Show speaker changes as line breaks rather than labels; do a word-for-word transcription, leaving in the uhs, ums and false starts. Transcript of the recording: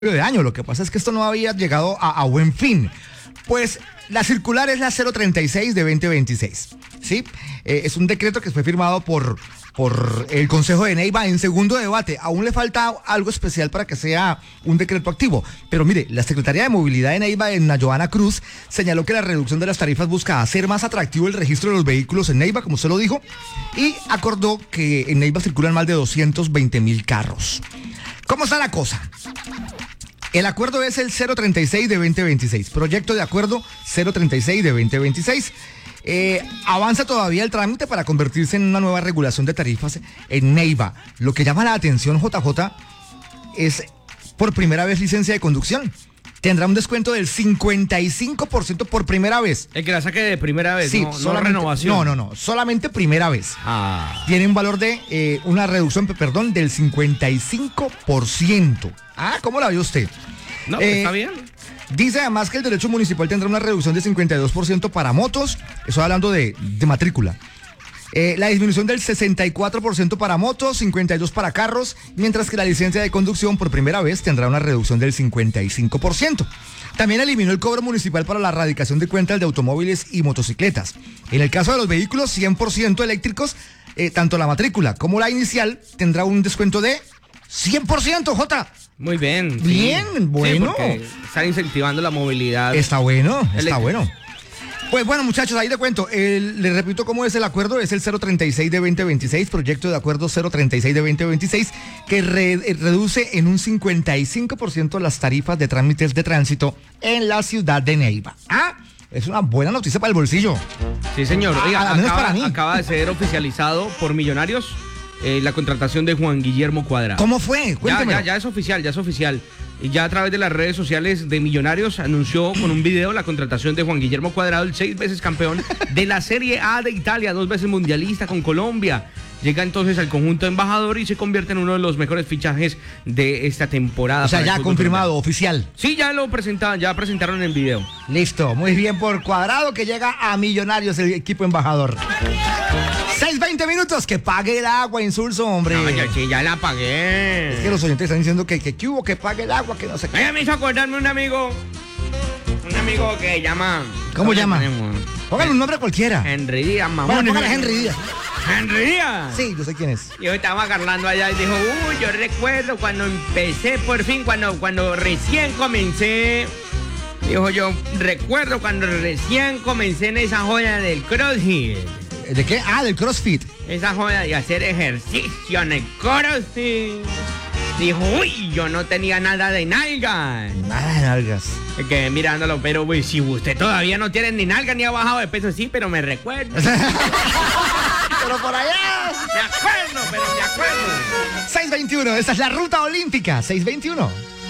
de año. Lo que pasa es que esto no había llegado a, a buen fin. Pues la circular es la cero treinta y seis de veinte veintiséis, ¿sí? Eh, es un decreto que fue firmado por, por el Consejo de Neiva en segundo debate. Aún le falta algo especial para que sea un decreto activo. Pero mire, la Secretaría de Movilidad de Neiva, en Joana Cruz, señaló que la reducción de las tarifas busca hacer más atractivo el registro de los vehículos en Neiva, como usted lo dijo, y acordó que en Neiva circulan más de doscientos veinte mil carros. ¿Cómo está la cosa? El acuerdo es el cero treinta y seis de veinte veintiséis, proyecto de acuerdo cero treinta y seis de veinte veintiséis. Eh, avanza todavía el trámite para convertirse en una nueva regulación de tarifas en Neiva. Lo que llama la atención, J J, es por primera vez licencia de conducción. Tendrá un descuento del cincuenta y cinco por ciento por primera vez.
El que la saque de primera vez,
sí,
no,
solamente,
no renovación.
No, no, no, solamente primera vez.
Ah.
Tiene un valor de eh, una reducción, perdón, del cincuenta y cinco por ciento. Ah, ¿cómo la ve usted?
No, pues
eh,
está bien.
Dice además que el derecho municipal tendrá una reducción de cincuenta y dos por ciento para motos. Estoy hablando de, de matrícula. Eh, la disminución del sesenta y cuatro por ciento para motos, cincuenta y dos por ciento para carros, mientras que la licencia de conducción por primera vez tendrá una reducción del cincuenta y cinco por ciento. También eliminó el cobro municipal para la erradicación de cuentas de automóviles y motocicletas. En el caso de los vehículos cien por ciento eléctricos, eh, tanto la matrícula como la inicial tendrá un descuento de cien por ciento, Jota.
Muy bien.
Bien,
sí.
bueno.
Sí, están incentivando la movilidad.
Está bueno, está
Eléctrica.
bueno. Pues bueno, muchachos, ahí le cuento. El, le repito cómo es el acuerdo. Es el cero treinta y seis de veinte veintiséis, proyecto de acuerdo cero treinta y seis de veinte veintiséis, que re, reduce en un cincuenta y cinco por ciento las tarifas de trámites de tránsito en la ciudad de Neiva. Ah, es una buena noticia para el bolsillo.
Sí, señor. Oiga,
Ah, al menos
acaba,
para mí.
acaba de ser oficializado por Millonarios eh, la contratación de Juan Guillermo Cuadrado.
¿Cómo fue?
Ya,
Cuéntemelo.
ya, ya es oficial, ya es oficial. Y ya a través de las redes sociales de Millonarios anunció con un video la contratación de Juan Guillermo Cuadrado, el seis veces campeón de la Serie A de Italia, dos veces mundialista con Colombia. Llega entonces al conjunto embajador y se convierte en uno de los mejores fichajes de esta temporada.
O sea,
para el
ya
fútbol
confirmado,
colombiano.
oficial.
Sí, ya lo presentaron, ya presentaron en video.
Listo, muy bien por Cuadrado, que llega a Millonarios, el equipo embajador. seis veinte minutos, que pague el agua, Insulso, hombre.
No, yo sí, ya la pagué.
Es que los oyentes están diciendo que, que, que hubo, que pague el agua, que no sé qué.
Ella me hizo acordarme un amigo, un amigo que llama...
¿Cómo llama?
tenemos?
Póngale un nombre cualquiera.
Henry Díaz, mamá.
Bueno, póngale Henry Díaz.
Henry Díaz.
Sí, yo sé quién es.
Yo estaba hablando allá y dijo, uy, yo recuerdo cuando empecé por fin, cuando, cuando recién comencé, dijo yo, recuerdo cuando recién comencé en esa joya del CrossFit.
¿De qué? Ah, del CrossFit.
Esa joya de hacer ejercicio en el CrossFit. Dijo, uy, yo no tenía nada de nalgas.
Nada de nalgas.
Me quedé mirándolo, pero uy, si usted todavía no tiene ni nalga ni ha bajado de peso, sí, pero me recuerdo.
Pero por allá.
Me acuerdo, pero me acuerdo.
seis veintiuno, esa es la ruta olímpica. seis veintiuno.